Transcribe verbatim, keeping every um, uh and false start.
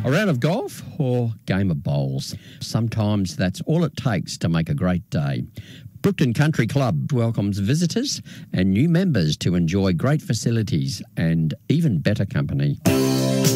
A round of golf or game of bowls. Sometimes that's all it takes to make a great day. Brookton Country Club welcomes visitors and new members to enjoy great facilities and even better company.